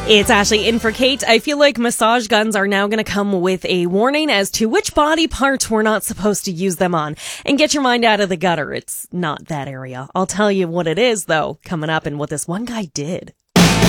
It's Ashley in for Kate. I feel like massage guns are now going to come with a warning as to which body parts we're not supposed to use them on. And get your mind out of the gutter. It's not that area. I'll tell you what it is, though, coming up and what this one guy did.